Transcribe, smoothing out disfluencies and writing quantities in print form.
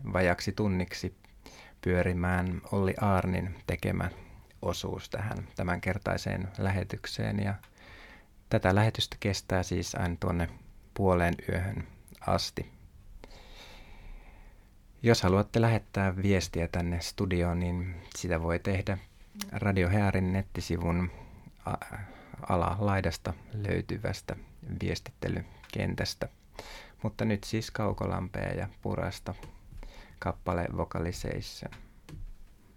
vajaksi tunniksi pyörimään Olli Aarnin tekemä osuus tähän tämänkertaiseen lähetykseen. Ja tätä lähetystä kestää siis aina tuonne puoleen yöhön asti. Jos haluatte lähettää viestiä tänne studioon, niin sitä voi tehdä Radio Hearin nettisivun alalaidasta löytyvästä viestittelykentästä. Mutta nyt siis Kaukolampea ja Purasta kappale Vocalization.